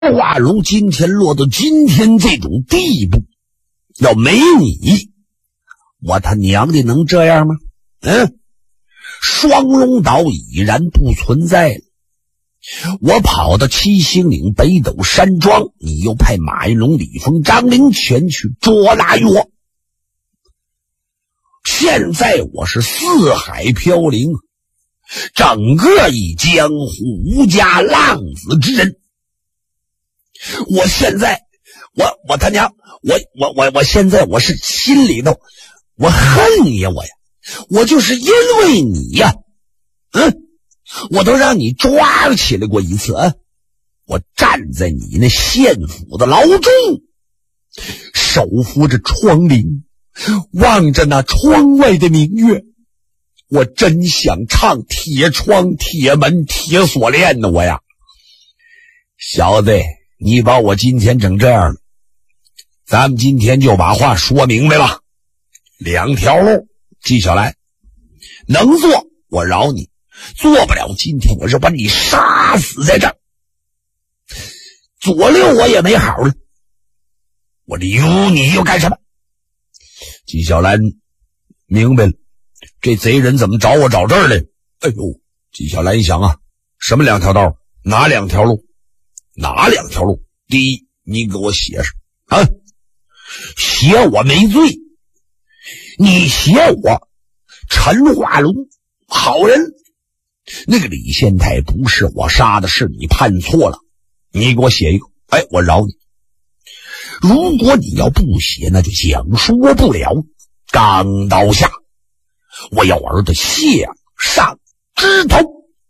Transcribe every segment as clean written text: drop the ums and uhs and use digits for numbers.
华龙今天落到今天这种地步，要没你，我他娘的能这样吗？双龙岛已然不存在了。我跑到七星岭北斗山庄，你又派马云龙、李丰、张灵前去捉拿我。现在我是四海飘零，整个一江湖无家浪子之人。我现在我他娘我现在我是心里头我恨你呀，我就是因为你呀，我都让你抓起来过一次啊！我站在你那县府的牢中，手扶着窗棂，望着那窗外的明月，我真想唱铁窗铁门铁锁链呢，我呀！小子，你把我今天整这样了，咱们今天就把话说明白了。两条路，纪晓岚，能做我饶你，做不了今天我是把你杀死在这儿，左右我也没好了，我留你又干什么？纪晓岚明白了，这贼人怎么找我找这儿来？哎呦，纪晓岚一想啊，什么两条道？哪两条路？哪两条路？第一，你给我写上啊，写我没罪，你写我陈化龙好人，那个李县太不是我杀的，是你判错了，你给我写一个，我饶你。如果你要不写，那就讲说不了。钢刀下，我要儿子谢上枝头。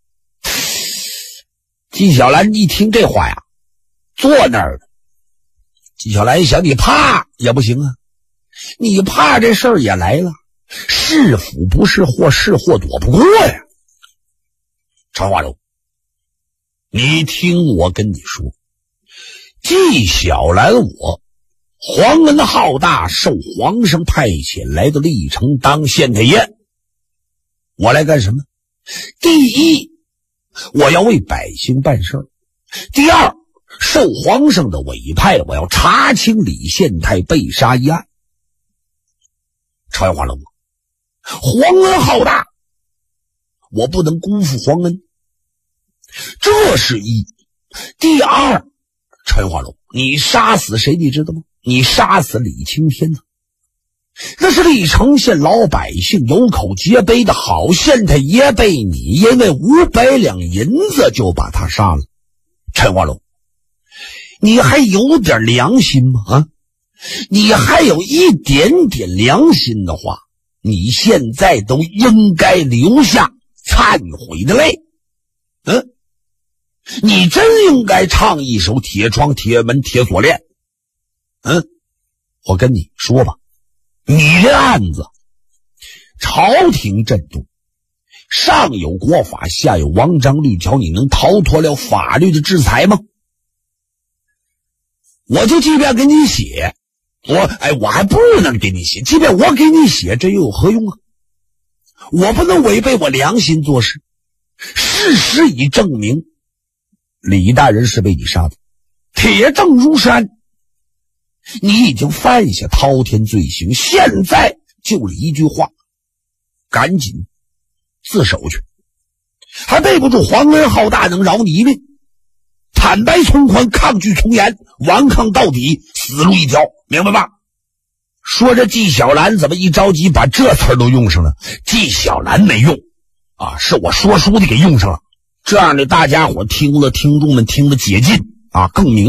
纪晓岚一听这话呀，坐那儿了。纪晓岚一想，你怕也不行啊，你怕这事儿也来了，是福不是祸，是祸躲不过呀。陈化龙，你听我跟你说，纪晓岚我皇恩浩大，受皇上派遣来到历城当县太爷。我来干什么？第一，我要为百姓办事儿；第二，受皇上的委派，我要查清李县太被杀一案。陈化龙，皇恩浩大，我不能辜负皇恩，这是一。第二，陈化龙，你杀死谁你知道吗？你杀死李青天呢，那是历城县老百姓有口皆碑的好县太爷，被你因为500两银子就把他杀了。陈化龙，你还有点良心吗？你还有一点点良心的话，你现在都应该流下忏悔的泪。你真应该唱一首铁窗铁门铁锁链。我跟你说吧，你这案子朝廷震动，上有国法，下有王章律条，你能逃脱了法律的制裁吗？我就即便给你写，我还不能给你写，即便我给你写，这又有何用啊？我不能违背我良心做事。事实已证明，李大人是被你杀的，铁证如山，你已经犯下滔天罪行，现在就一句话，赶紧自首去，还背不住皇恩浩大能饶你一命。坦白从宽，抗拒从严，顽抗到底，死路一条，明白吧？说着纪晓岚怎么一着急把这词儿都用上了？纪晓岚没用啊，是我说书的给用上了，这样的大家伙听了，听众们听了解禁啊，更明